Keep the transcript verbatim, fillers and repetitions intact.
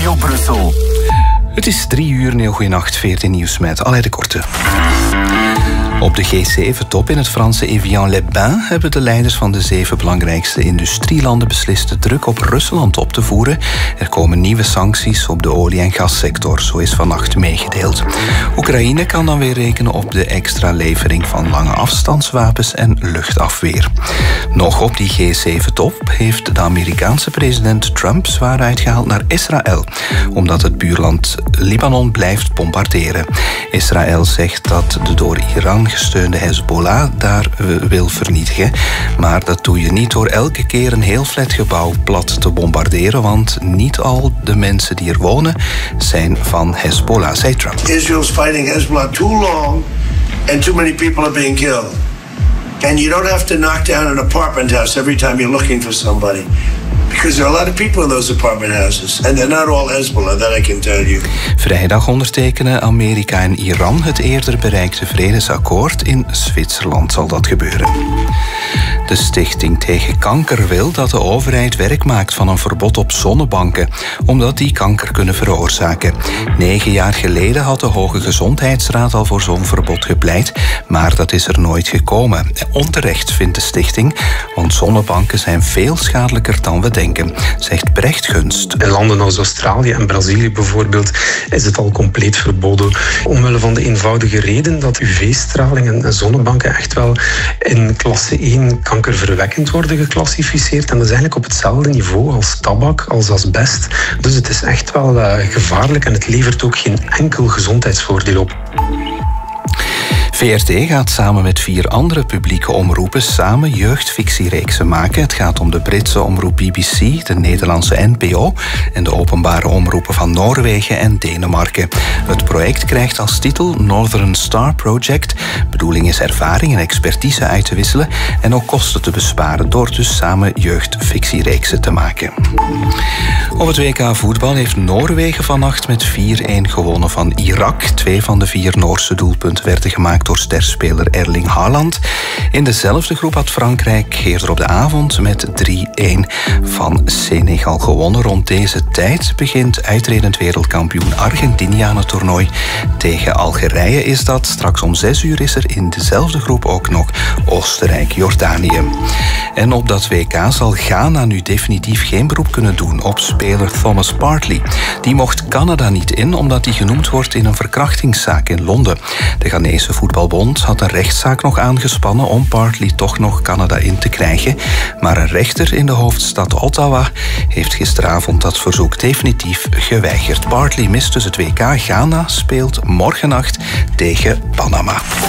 Radio Brussel. Het is drie uur, heel goeienacht, veertien nieuws met Alain de Korte. Op de G zeven top in het Franse Evian-les-Bains hebben de leiders van de zeven belangrijkste industrielanden beslist de druk op Rusland op te voeren. Er komen nieuwe sancties op de olie- en gassector, zo is vannacht meegedeeld. Oekraïne kan dan weer rekenen op de extra levering van lange afstandswapens en luchtafweer. Nog op die G zeven top heeft de Amerikaanse president Trump zwaar uitgehaald naar Israël, omdat het buurland Libanon blijft bombarderen. Israël zegt dat de door Iran gesteunde Hezbollah daar wil vernietigen. Maar dat doe je niet door elke keer een heel flatgebouw plat te bombarderen, want niet al de mensen die er wonen zijn van Hezbollah, zei Trump. Israel's fighting Hezbollah too long and too many people are being killed. And you don't have to knock down an apartment house every time you're looking for somebody. Because there are a lot of people in those apartment houses. And they're not all Hezbollah, that I can tell you. Vrijdag ondertekenen Amerika en Iran het eerder bereikte vredesakkoord. In Zwitserland zal dat gebeuren. De Stichting tegen Kanker wil dat de overheid werk maakt van een verbod op zonnebanken, omdat die kanker kunnen veroorzaken. Negen jaar geleden had de Hoge Gezondheidsraad al voor zo'n verbod gepleit, maar dat is er nooit gekomen. Onterecht, vindt de stichting, want zonnebanken zijn veel schadelijker dan we denken, zegt Brecht Gunst. In landen als Australië en Brazilië bijvoorbeeld is het al compleet verboden. Omwille van de eenvoudige reden dat U V-straling en zonnebanken echt wel in klasse één kankerverwekkend worden geclassificeerd. En dat is eigenlijk op hetzelfde niveau als tabak, als asbest. Dus het is echt wel uh, gevaarlijk en het levert ook geen enkel gezondheidsvoordeel op. V R T gaat samen met vier andere publieke omroepen samen jeugdfictiereeksen maken. Het gaat om de Britse omroep B B C, de Nederlandse N P O en de openbare omroepen van Noorwegen en Denemarken. Het project krijgt als titel Northern Star Project. Bedoeling is ervaring en expertise uit te wisselen en ook kosten te besparen door dus samen jeugdfictiereeksen te maken. Op het W K voetbal heeft Noorwegen vannacht met vier-een gewonnen van Irak. Twee van de vier Noorse doelpunten werden gemaakt door sterspeler Erling Haaland. In dezelfde groep had Frankrijk eerder op de avond met drie-een van Senegal gewonnen. Rond deze tijd begint uitredend wereldkampioen Argentinië aan het toernooi. Tegen Algerije is dat. Straks om zes uur is er in dezelfde groep ook nog Oostenrijk-Jordanië. En op dat W K zal Ghana nu definitief geen beroep kunnen doen op speler Thomas Partey. Die mocht Canada niet in omdat hij genoemd wordt in een verkrachtingszaak in Londen. De Ghanese voetbalbond had een rechtszaak nog aangespannen om Partey toch nog Canada in te krijgen. Maar een rechter in de hoofdstad Ottawa heeft gisteravond dat verzoek definitief geweigerd. Partey mist dus het W K. Ghana speelt morgennacht tegen Panama.